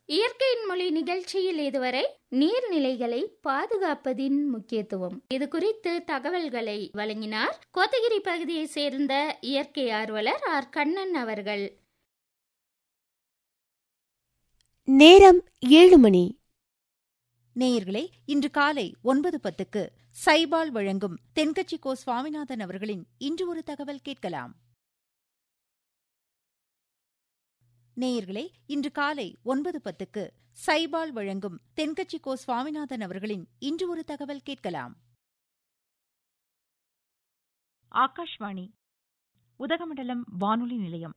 இயற்கையின் மொழி நிகழ்ச்சியில் இதுவரை நீர்நிலைகளை பாதுகாப்பதின் முக்கியத்துவம் இது குறித்து தகவல்களை வழங்கினார் கோத்தகிரி பகுதியை சேர்ந்த இயற்கை ஆர்வலர் ஆர் கண்ணன் அவர்கள். நேரம் 7 மணி. நேயர்களே, இன்று காலை 9:10 சைபால் வழங்கும் தென்கட்சி கோ சுவாமிநாதன் அவர்களின் இன்று ஒரு தகவல் கேட்கலாம். நேயர்களே, இன்று காலை 9:10 சைபால் வழங்கும் தென்கட்சி கோ சுவாமிநாதன் அவர்களின் இன்று ஒரு தகவல் கேட்கலாம். ஆகாஷ்வாணி உதகமண்டலம் வானொலி நிலையம்.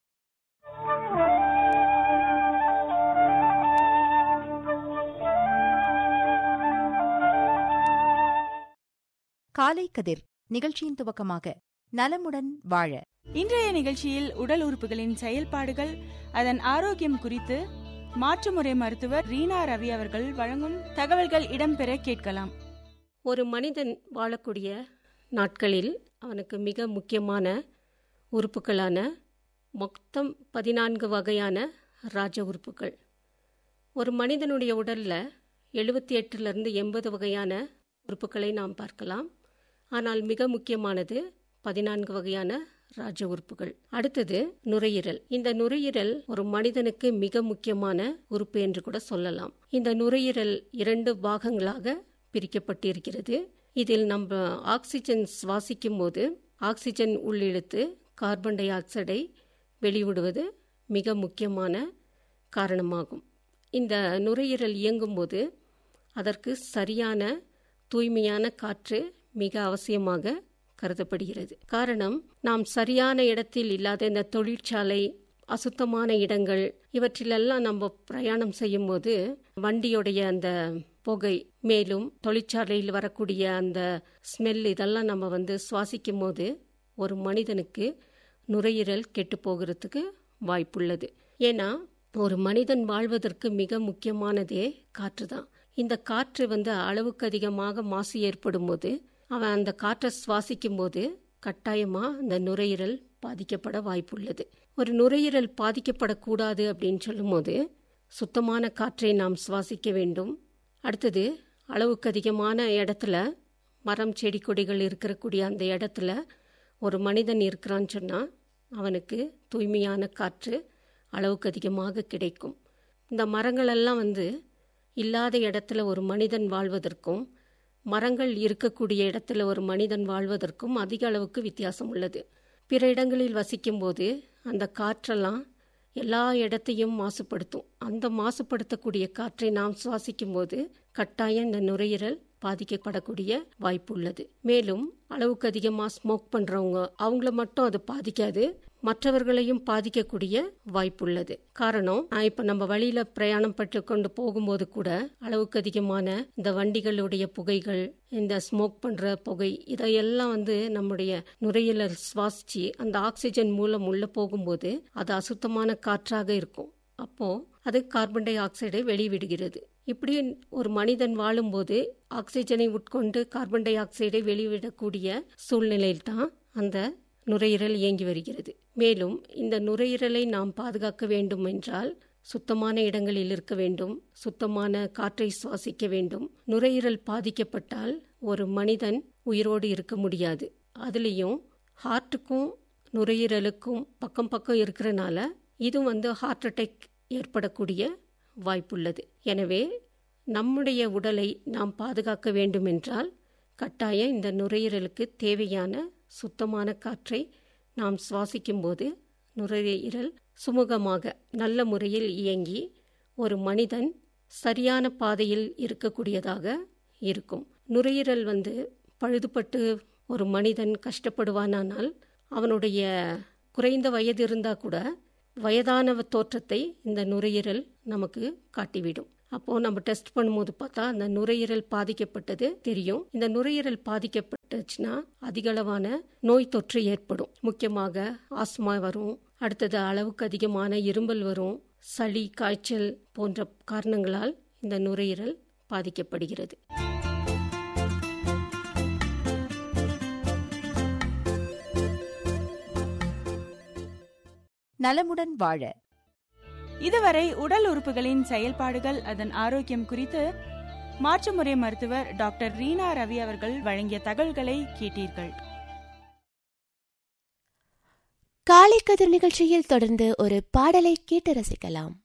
காலை கதிர் நிகழ்ச்சியின் துவக்கமாக நலமுடன் வாழ. இன்றைய நிகழ்ச்சியில் உடல் உறுப்புகளின் செயல்பாடுகள், அதன் ஆரோக்கியம் குறித்து மாற்றுமுறை மருத்துவர் ரீனா ரவி அவர்கள் வழங்கும் தகவல்கள் இடம்பெற கேட்கலாம். ஒரு மனிதன் வாழக்கூடிய நாட்களில் அவனுக்கு மிக முக்கியமான உறுப்புகளான மொத்தம் 14 வகையான ராஜ உறுப்புகள். ஒரு மனிதனுடைய உடலில் 78லிருந்து 80 வகையான உறுப்புகளை நாம் பார்க்கலாம். ஆனால் மிக முக்கியமானது 14 வகையான ராஜ உறுப்புகள். அடுத்தது நுரையீரல். இந்த நுரையீரல் ஒரு மனிதனுக்கு மிக முக்கியமான உறுப்பு என்று கூட சொல்லலாம். இந்த நுரையீரல் 2 பாகங்களாக பிரிக்கப்பட்டிருக்கிறது. இதில் நம்ம ஆக்சிஜன் சுவாசிக்கும் போது ஆக்சிஜன் உள்ளிழுத்து கார்பன் டை ஆக்சைடை வெளிவிடுவது மிக முக்கியமான காரணமாகும். இந்த நுரையீரல் இயங்கும்போது அதற்கு சரியான தூய்மையான காற்று மிக அவசியமாக கருதப்படுகிறது. காரணம், நாம் சரியான இடத்தில் இல்லாத இந்த தொழிற்சாலை, அசுத்தமான இடங்கள், இவற்றிலெல்லாம் நம்ம பிரயாணம் செய்யும் போது வண்டியோடைய அந்த புகை, மேலும் தொழிற்சாலையில் வரக்கூடிய அந்த ஸ்மெல், இதெல்லாம் நம்ம சுவாசிக்கும் போது ஒரு மனிதனுக்கு நுரையீரல் கெட்டு போகிறதுக்கு வாய்ப்புள்ளது. ஏன்னா ஒரு மனிதன் வாழ்வதற்கு மிக முக்கியமானதே காற்று தான். இந்த காற்று அளவுக்கு அதிகமாக மாசு ஏற்படும் போது அவன் அந்த காற்றை சுவாசிக்கும் போது கட்டாயமாக அந்த நுரையீரல் பாதிக்கப்பட வாய்ப்புள்ளது. ஒரு நுரையீரல் பாதிக்கப்படக்கூடாது அப்படின்னு சொல்லும் போது சுத்தமான காற்றை நாம் சுவாசிக்க வேண்டும். அடுத்தது, அளவுக்கு அதிகமான இடத்துல மரம் செடி கொடிகள் இருக்கக்கூடிய அந்த இடத்துல ஒரு மனிதன் இருக்கிறான்னு சொன்னால் அவனுக்கு தூய்மையான காற்று அளவுக்கு அதிகமாக கிடைக்கும். இந்த மரங்களெல்லாம் இல்லாத இடத்துல ஒரு மனிதன் வாழ்வதற்கும் மரங்கள் இருக்கக்கூடிய இடத்துல ஒரு மனிதன் வாழ்வதற்கும் அதிக அளவுக்கு வித்தியாசம் உள்ளது. பிற இடங்களில் வசிக்கும்போது அந்த காற்றெல்லாம் எல்லா இடத்தையும் மாசுபடுத்தும். அந்த மாசுபடுத்தக்கூடிய காற்றை நாம் சுவாசிக்கும் போது கட்டாயம் இந்த நுரையீரல் பாதிக்கப்படக்கூடிய வாய்ப்பு உள்ளது. மேலும் அளவுக்கு அதிகமாக ஸ்மோக் பண்ணுறவங்க, அவங்கள மட்டும் அது பாதிக்காது, மற்றவர்களையும் பாதிக்கக்கூடிய வாய்ப்புள்ளது. காரணம், இப்போ நம்ம வழியில பிரயாணம் பட்டு கொண்டு போகும்போது கூட அளவுக்கு அதிகமான இந்த வண்டிகளுடைய புகைகள், இந்த ஸ்மோக் பண்ற புகை, இதையெல்லாம் நம்முடைய நுரையீரல் சுவாசிச்சு அந்த ஆக்சிஜன் மூலம் உள்ள போகும்போது அது அசுத்தமான காற்றாக இருக்கும். அப்போ அது கார்பன் டை ஆக்சைடை வெளிவிடுகிறது. இப்படி ஒரு மனிதன் வாழும்போது ஆக்சிஜனை உட்கொண்டு கார்பன் டை ஆக்சைடை வெளிவிடக்கூடிய சூழ்நிலையில் தான் அந்த நுரையீரல் இயங்கி வருகிறது. மேலும் இந்த நுரையீரலை நாம் பாதுகாக்க வேண்டும் என்றால் சுத்தமான இடங்களில் இருக்க வேண்டும், சுத்தமான காற்றை சுவாசிக்க வேண்டும். நுரையீரல் பாதிக்கப்பட்டால் ஒரு மனிதன் உயிரோடு இருக்க முடியாது. அதுலேயும் ஹார்ட்டுக்கும் நுரையீரலுக்கும் பக்கம் பக்கம் இருக்கிறனால இது ஹார்ட் அட்டாக் ஏற்படக்கூடிய வாய்ப்புள்ளது. எனவே நம்முடைய உடலை நாம் பாதுகாக்க வேண்டும் என்றால் கட்டாயம் இந்த நுரையீரலுக்கு தேவையான சுத்தமான காற்றை நாம் சுவாசிக்கும் போது நுரையீரல் சுமூகமாக நல்ல முறையில் இயங்கி ஒரு மனிதன் சரியான பாதையில் இருக்கக்கூடியதாக இருக்கும். நுரையீரல் பழுதுபட்டு ஒரு மனிதன் கஷ்டப்படுவானால் அவனுடைய குறைந்த வயது இருந்தால் கூட வயதான தோற்றத்தை இந்த நுரையீரல் நமக்கு காட்டிவிடும். அப்போ நம்ம டெஸ்ட் பண்ணும்போது பார்த்தா அந்த நுரையீரல் பாதிக்கப்பட்டது தெரியும். இந்த நுரையீரல் பாதிக்கப்பட்டுச்சுன்னா அதிகளவான நோய் தொற்று ஏற்படும். முக்கியமாக ஆஸ்மா வரும், அடுத்தது அளவுக்கு அதிகமான இருமல் வரும், சளி, காய்ச்சல் போன்ற காரணங்களால் இந்த நுரையீரல் பாதிக்கப்படுகிறது. நலமுடன் வாழ இதுவரை உடல் உறுப்புகளின் செயல்பாடுகள் அதன் ஆரோக்கியம் குறித்து மாற்றுமுறை மருத்துவர் டாக்டர் ரீனா ரவி அவர்கள் வழங்கிய தகவல்களை கேட்டீர்கள். காலை கதிர் நிகழ்ச்சியில் தொடர்ந்து ஒரு பாடலை கேட்டு ரசிக்கலாம்.